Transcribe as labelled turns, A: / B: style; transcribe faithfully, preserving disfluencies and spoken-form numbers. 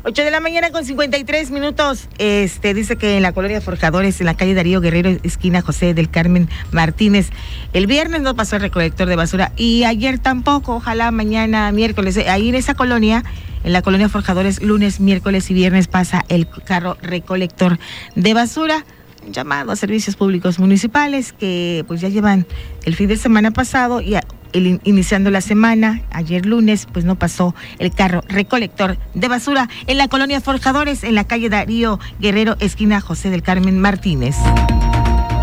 A: ocho de la mañana con cincuenta y tres minutos. Este dice que en la colonia Forjadores, en la calle Darío Guerrero, esquina José del Carmen Martínez, el viernes no pasó el recolector de basura y ayer tampoco. Ojalá mañana, miércoles, ahí en esa colonia, en la colonia Forjadores, lunes, miércoles y viernes pasa el carro recolector de basura. Un llamado a servicios públicos municipales que pues ya llevan el fin de semana pasado y a, el, iniciando la semana, ayer lunes, pues no pasó el carro recolector de basura en la colonia Forjadores, en la calle Darío Guerrero, esquina José del Carmen Martínez.